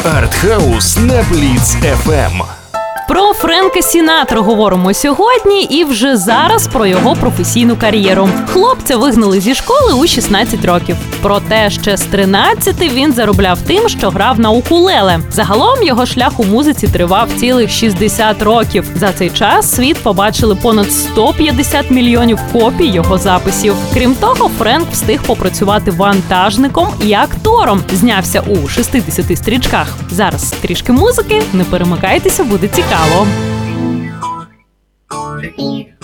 Артхаус на Бліц FM. Про Френка Сінатру говоримо сьогодні і вже зараз про його професійну кар'єру. Хлопця вигнали зі школи у 16 років. Проте ще з 13 він заробляв тим, що грав на укулеле. Загалом його шлях у музиці тривав цілих 60 років. За цей час світ побачили понад 150 мільйонів копій його записів. Крім того, Френк встиг попрацювати вантажником і актором. Знявся у 60 стрічках. Зараз трішки музики, не перемикайтеся, буде цікаво.